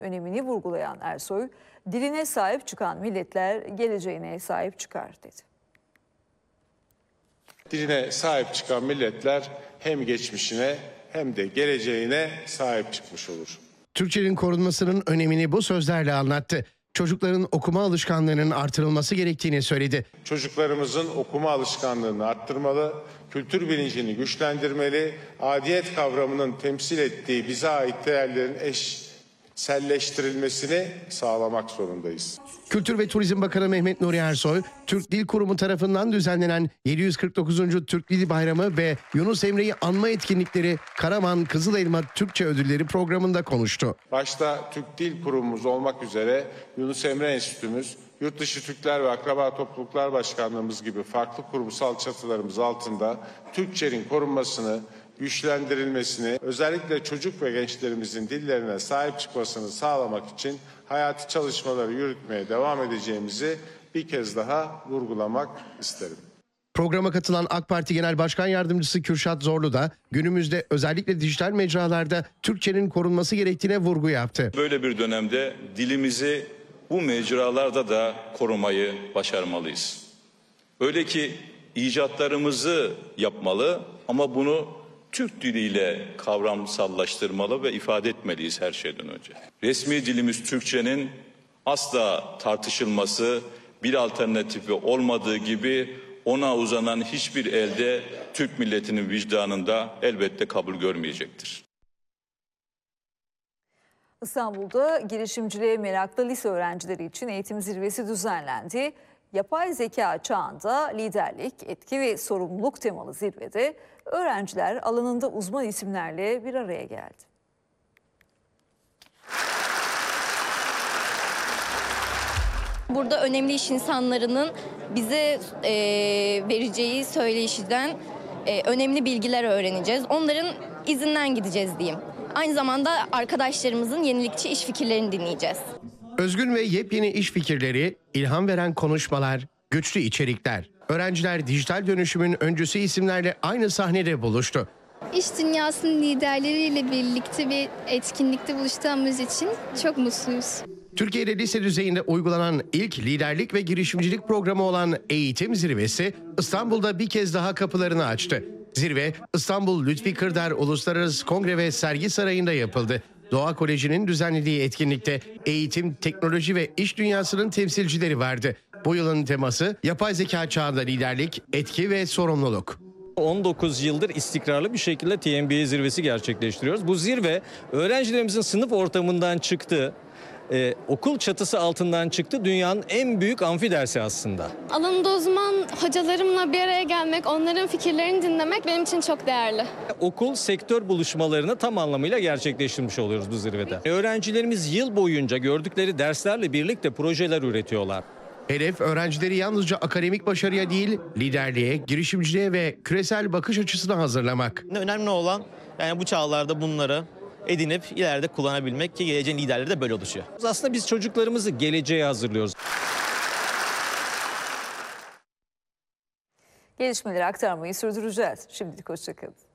önemini vurgulayan Ersoy, diline sahip çıkan milletler geleceğine sahip çıkar dedi. Diline sahip çıkan milletler hem geçmişine hem de geleceğine sahip çıkmış olur. Türkçenin korunmasının önemini bu sözlerle anlattı. Çocukların okuma alışkanlığının artırılması gerektiğini söyledi. Çocuklarımızın okuma alışkanlığını arttırmalı, kültür bilincini güçlendirmeli, aidiyet kavramının temsil ettiği bize ait değerlerin eşselleştirilmesini sağlamak zorundayız. Kültür ve Turizm Bakanı Mehmet Nuri Ersoy, Türk Dil Kurumu tarafından düzenlenen 749. Türk Dili Bayramı ve Yunus Emre'yi anma etkinlikleri Karaman Kızılelma Türkçe Ödülleri programında konuştu. Başta Türk Dil Kurumumuz olmak üzere Yunus Emre Enstitümüz, Yurtdışı Türkler ve Akraba Topluluklar Başkanlığımız gibi farklı kurumsal çatılarımız altında Türkçenin korunmasını, güçlendirilmesini, özellikle çocuk ve gençlerimizin dillerine sahip çıkmasını sağlamak için hayati çalışmaları yürütmeye devam edeceğimizi bir kez daha vurgulamak isterim. Programa katılan AK Parti Genel Başkan Yardımcısı Kürşat Zorlu da günümüzde özellikle dijital mecralarda Türkçenin korunması gerektiğine vurgu yaptı. Böyle bir dönemde dilimizi bu mecralarda da korumayı başarmalıyız. Öyle ki icatlarımızı yapmalı ama bunu Türk diliyle kavramsallaştırmalı ve ifade etmeliyiz her şeyden önce. Resmi dilimiz Türkçenin asla tartışılması, bir alternatifi olmadığı gibi ona uzanan hiçbir elde Türk milletinin vicdanında elbette kabul görmeyecektir. İstanbul'da girişimciliğe meraklı lise öğrencileri için eğitim zirvesi düzenlendi. Yapay zeka çağında liderlik, etki ve sorumluluk temalı zirvede öğrenciler alanında uzman isimlerle bir araya geldi. Burada önemli iş insanlarının bize vereceği söyleyişiden önemli bilgiler öğreneceğiz. Onların izinden gideceğiz diyeyim. Aynı zamanda arkadaşlarımızın yenilikçi iş fikirlerini dinleyeceğiz. Özgün ve yepyeni iş fikirleri, ilham veren konuşmalar, güçlü içerikler. Öğrenciler dijital dönüşümün öncüsü isimlerle aynı sahnede buluştu. İş dünyasının liderleriyle birlikte bir etkinlikte buluştuğumuz için çok mutluyuz. Türkiye'de lise düzeyinde uygulanan ilk liderlik ve girişimcilik programı olan Eğitim Zirvesi İstanbul'da bir kez daha kapılarını açtı. Zirve İstanbul Lütfi Kırdar Uluslararası Kongre ve Sergi Sarayı'nda yapıldı. Doğa Koleji'nin düzenlediği etkinlikte eğitim, teknoloji ve iş dünyasının temsilcileri vardı. Bu yılın teması yapay zeka çağında liderlik, etki ve sorumluluk. 19 yıldır istikrarlı bir şekilde TMBA zirvesi gerçekleştiriyoruz. Bu zirve öğrencilerimizin sınıf ortamından çıktı, okul çatısı altından çıktı, dünyanın en büyük amfi dersi aslında. Alanında uzman hocalarımla bir araya gelmek, onların fikirlerini dinlemek benim için çok değerli. Okul sektör buluşmalarını tam anlamıyla gerçekleştirmiş oluyoruz bu zirvede. Öğrencilerimiz yıl boyunca gördükleri derslerle birlikte projeler üretiyorlar. Hedef öğrencileri yalnızca akademik başarıya değil, liderliğe, girişimciliğe ve küresel bakış açısına hazırlamak. Önemli olan yani bu çağlarda bunları edinip ileride kullanabilmek ki geleceğin liderleri de böyle oluşuyor. Aslında biz çocuklarımızı geleceğe hazırlıyoruz. Gelişmeleri aktarmayı sürdüreceğiz. Şimdilik hoşça kalın.